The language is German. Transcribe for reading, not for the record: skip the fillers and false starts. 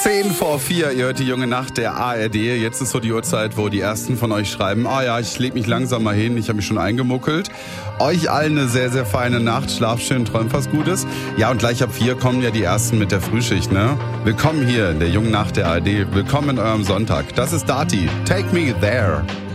10:04, ihr hört die junge Nacht der ARD. Jetzt ist so die Uhrzeit, wo die ersten von euch schreiben, ja, ich leg mich langsam mal hin, ich habe mich schon eingemuckelt. Euch allen eine sehr, sehr feine Nacht, schlaft schön, träumt was Gutes. Ja, und gleich ab 4 kommen ja die ersten mit der Frühschicht, ne? Willkommen hier in der jungen Nacht der ARD, willkommen in eurem Sonntag. Das ist Dati, Take Me There.